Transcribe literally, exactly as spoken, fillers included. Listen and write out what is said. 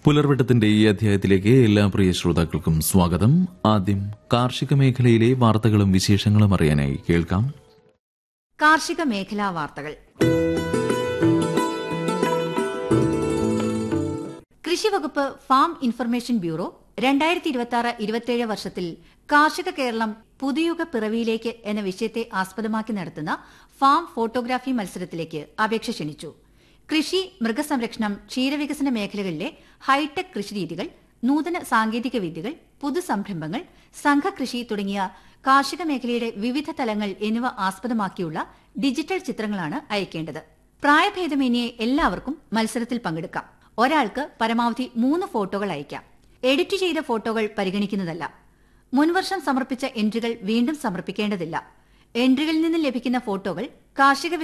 പുലർവെട്ടത്തിന്റെ ഈ അധ്യായത്തിലേക്ക് എല്ലാ പ്രിയ ശ്രോതാക്കൾക്കും സ്വാഗതം. ആദ്യം കാർഷിക മേഖലയിലെ വാർത്തകളും വിശേഷങ്ങളും അറിയാനായി കേൾക്കാം. കാർഷിക മേഖലാ വാർത്തകൾ. കൃഷിവകുപ്പ് ഫാം ഇൻഫർമേഷൻ ബ്യൂറോ രണ്ടായിരത്തി ഇരുപത്തി ആറ് ഇരുപത്തിയേഴ് വർഷത്തിൽ കാർഷിക കേരളം പുതുയുഗ പിറവിയിലേക്ക് എന്ന വിഷയത്തെ ആസ്പദമാക്കി നടത്തുന്ന ഫാം ഫോട്ടോഗ്രാഫി മത്സരത്തിലേക്ക് അപേക്ഷ ക്ഷണിച്ചു. കൃഷി, മൃഗസംരക്ഷണം, ക്ഷീരവികസന മേഖലകളിലെ ഹൈടെക് കൃഷിരീതികൾ, നൂതന സാങ്കേതിക വിദ്യകൾ, പുതുസംരംഭങ്ങൾ, സംഘകൃഷി തുടങ്ങിയ കാർഷിക മേഖലയുടെ വിവിധ തലങ്ങൾ എന്നിവ ആസ്പദമാക്കിയുള്ള ഡിജിറ്റൽ ചിത്രങ്ങളാണ് അയക്കേണ്ടത്. പ്രായഭേദമന്യേ എല്ലാവർക്കും മത്സരത്തിൽ പങ്കെടുക്കാം. ഒരാൾക്ക് പരമാവധി മൂന്ന് ഫോട്ടോകൾ അയക്കാം. എഡിറ്റ് ചെയ്ത ഫോട്ടോകൾ പരിഗണിക്കുന്നതല്ല. മുൻവർഷം സമർപ്പിച്ച എൻട്രികൾ വീണ്ടും സമർപ്പിക്കേണ്ടതില്ല. എൻട്രികളിൽ നിന്ന് ലഭിക്കുന്ന ഫോട്ടോകൾ കാർഷിക